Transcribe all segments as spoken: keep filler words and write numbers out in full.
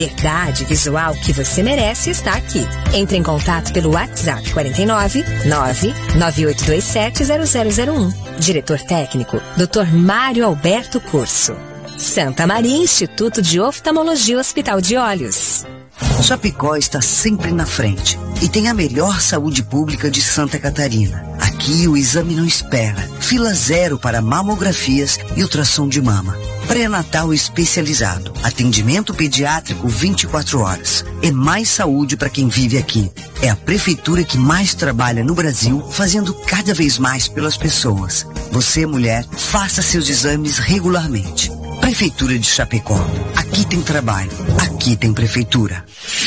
Verdade visual que você merece está aqui. Entre em contato pelo WhatsApp quarenta e nove, nove nove oito dois sete, zero zero zero um. Diretor técnico, doutor Mário Alberto Curso. Santa Maria Instituto de Oftalmologia Hospital de Olhos. Chapecó está sempre na frente e tem a melhor saúde pública de Santa Catarina. Aqui o exame não espera. Fila zero para mamografias e ultrassom de mama. Pré-natal especializado. Atendimento pediátrico vinte e quatro horas. É mais saúde para quem vive aqui. É a prefeitura que mais trabalha no Brasil, fazendo cada vez mais pelas pessoas. Você, mulher, faça seus exames regularmente. Prefeitura de Chapecó. Aqui tem trabalho. Aqui tem prefeitura.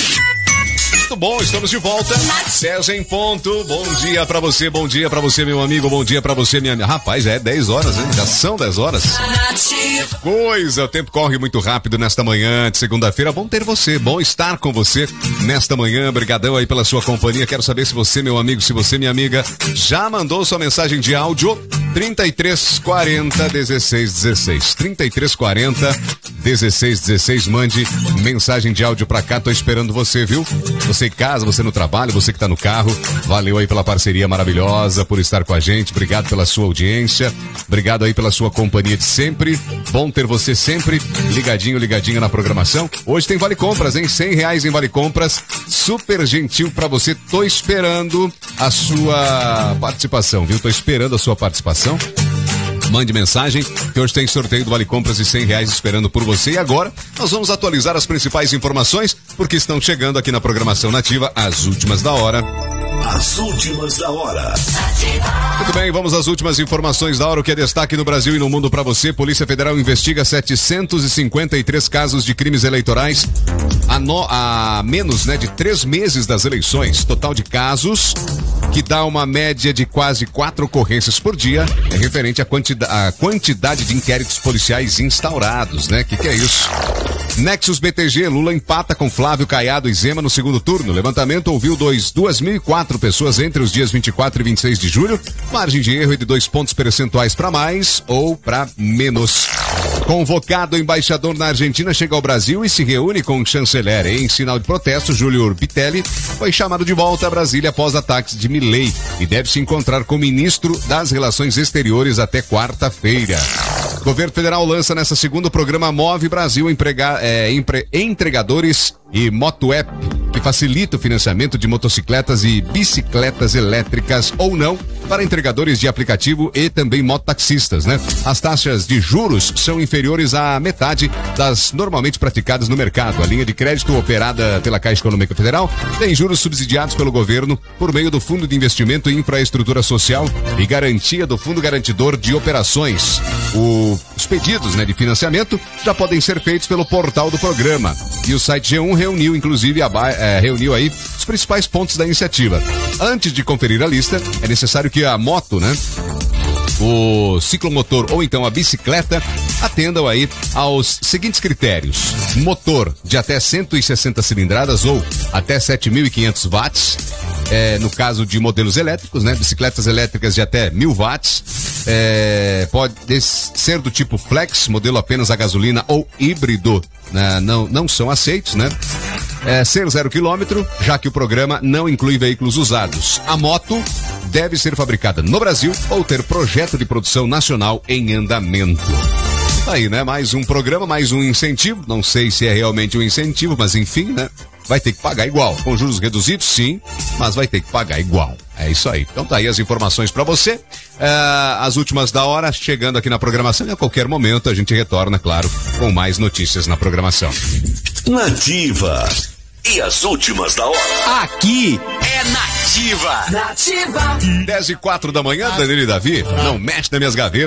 Muito bom, estamos de volta. César em ponto. Bom dia pra você, bom dia pra você, meu amigo. Bom dia pra você, minha amiga. Rapaz, já é dez horas, hein? Já são dez horas. Coisa, o tempo corre muito rápido nesta manhã de segunda-feira. Bom ter você, bom estar com você nesta manhã. Obrigadão aí pela sua companhia. Quero saber se você, meu amigo, se você, minha amiga, já mandou sua mensagem de áudio. trinta e três quarenta, dezesseis dezesseis. trinta e três quarenta, dezesseis dezesseis. Mande mensagem de áudio pra cá. Tô esperando você, viu? Você em casa, você no trabalho, você que tá no carro. Valeu aí pela parceria maravilhosa, por estar com a gente. Obrigado pela sua audiência. Obrigado aí pela sua companhia de sempre. Bom ter você sempre ligadinho, ligadinho na programação. Hoje tem Vale Compras, hein? cem reais em Vale Compras. Super gentil pra você. Tô esperando a sua participação, viu? Tô esperando a sua participação. Mande mensagem, que hoje tem sorteio do Vale Compras de cem reais esperando por você. E agora, nós vamos atualizar as principais informações, porque estão chegando aqui na programação nativa as últimas da hora. As últimas da hora. Muito bem, vamos às últimas informações da hora, o que é destaque no Brasil e no mundo para você. Polícia Federal investiga setecentos e cinquenta e três casos de crimes eleitorais a, no, a menos né, de três meses das eleições. Total de casos, que dá uma média de quase quatro ocorrências por dia, é referente à quantidade, à quantidade de inquéritos policiais instaurados, né? Que que é isso? Nexus B T G, Lula empata com Flávio, Caiado e Zema no segundo turno. Levantamento ouviu duas mil e quatro pessoas entre os dias vinte e quatro e vinte e seis de julho. Margem de erro é de dois pontos percentuais para mais ou para menos. Convocado embaixador na Argentina chega ao Brasil e se reúne com o chanceler. Em sinal de protesto, Júlio Orbitelli foi chamado de volta a Brasília após ataques de Milei e deve se encontrar com o ministro das Relações Exteriores até quarta-feira. O governo federal lança nessa segunda o programa Move Brasil emprega, é, empre, Entregadores e MotoApp, que facilita o financiamento de motocicletas e bicicletas elétricas ou não para entregadores de aplicativo e também mototaxistas, né? As taxas de juros são inferiores à metade das normalmente praticadas no mercado. A linha de crédito operada pela Caixa Econômica Federal tem juros subsidiados pelo governo por meio do Fundo de Investimento em Infraestrutura Social e garantia do Fundo Garantidor de Operações. O, os pedidos, né, de financiamento já podem ser feitos pelo portal do programa. E o site G um reuniu, inclusive, a, é, reuniu aí os principais pontos da iniciativa. Antes de conferir a lista, é necessário que a moto, né, o ciclomotor ou então a bicicleta atendam aí aos seguintes critérios: motor de até cento e sessenta cilindradas ou até sete mil e quinhentos watts, é, no caso de modelos elétricos, né, bicicletas elétricas de até mil watts, é, pode ser do tipo flex, modelo apenas a gasolina ou híbrido, né, não, não são aceitos, né? É, ser zero quilômetro, já que o programa não inclui veículos usados. A moto deve ser fabricada no Brasil ou ter projeto de produção nacional em andamento. Aí, né? Mais um programa, mais um incentivo. Não sei se é realmente um incentivo, mas enfim, né? Vai ter que pagar igual. Com juros reduzidos, sim, mas vai ter que pagar igual. É isso aí. Então tá aí as informações pra você. É, as últimas da hora, chegando aqui na programação. E a qualquer momento a gente retorna, claro, com mais notícias na programação. Nativa. E as últimas da hora. Aqui é Nativa. Nativa. dez e quatro da manhã, Danilo e Davi. Não mexe nas minhas gavetas.